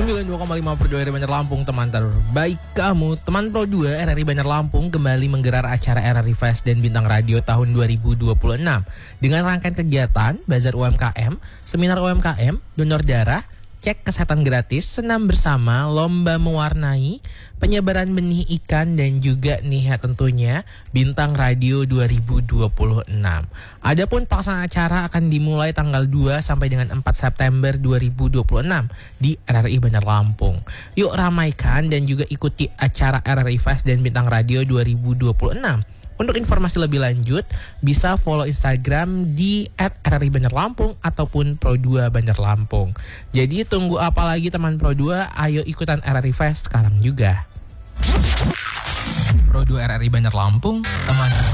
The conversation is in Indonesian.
92,5 Pro 2 RRI Banjar Lampung, teman terbaik kamu. Teman Pro 2 RRI Banjar Lampung kembali menggelar acara RRI Fest dan Bintang Radio tahun 2026 dengan rangkaian kegiatan Bazar UMKM, Seminar UMKM, Donor Darah, Cek Kesehatan Gratis, Senam Bersama, Lomba Mewarnai, Penyebaran Benih Ikan, dan juga nih ya tentunya Bintang Radio 2026. Adapun pelaksanaan acara akan dimulai tanggal 2 sampai dengan 4 September 2026 di RRI Banjar Lampung. Yuk ramaikan dan juga ikuti acara RRI Fest dan Bintang Radio 2026. Untuk informasi lebih lanjut, bisa follow Instagram di @RRI Banjar Lampung ataupun Pro2 Banjar Lampung. Jadi tunggu apa lagi teman Pro2? Ayo ikutan RRI Fest sekarang juga. Pro2 RRI Banjar Lampung, teman